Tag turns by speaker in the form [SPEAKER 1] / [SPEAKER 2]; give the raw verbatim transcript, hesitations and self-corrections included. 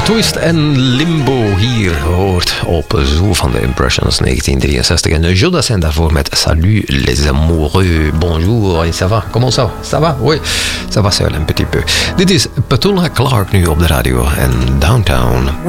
[SPEAKER 1] Twist en Limbo hier hoort op Zoo van de Impressions negentien drieënzestig. En Judas en daarvoor met Salut les amoureux. Bonjour, ça va? Comment ça? Ça va? Oui, ça va seul un petit peu. Dit is Petula Clark nu op de radio en Downtown.